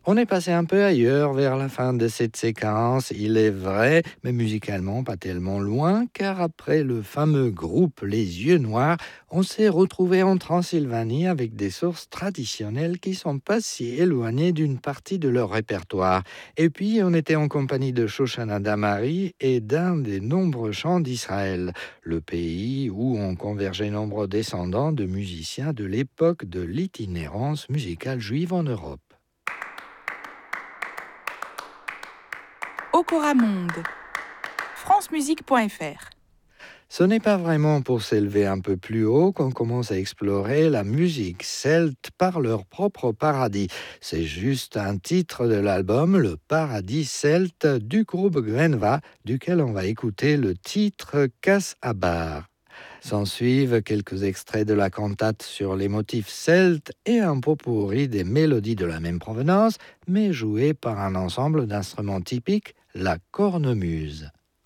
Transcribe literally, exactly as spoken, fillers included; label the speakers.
Speaker 1: On est passé un peu ailleurs vers la fin de cette séquence, il est vrai, mais musicalement pas tellement loin, car après le fameux groupe Les Yeux Noirs, on s'est retrouvé en Transylvanie avec des sources traditionnelles qui sont pas si éloignées d'une partie de leur répertoire. Et puis, on était en compagnie de Shoshana Damari et d'un des nombreux chants d'Israël, le pays où ont convergé nombreux descendants de musiciens de l'époque de l'itinérance musicale juive en Europe.
Speaker 2: Okora Monde, francemusique point f r.
Speaker 1: Ce n'est pas vraiment pour s'élever un peu plus haut qu'on commence à explorer la musique celte par leur propre paradis. C'est juste un titre de l'album Le Paradis celte du groupe Grenva, duquel on va écouter le titre Casse à barre. S'en suivent quelques extraits de la cantate sur les motifs celtes et un pot-pourri des mélodies de la même provenance, mais jouées par un ensemble d'instruments typiques, la cornemuse.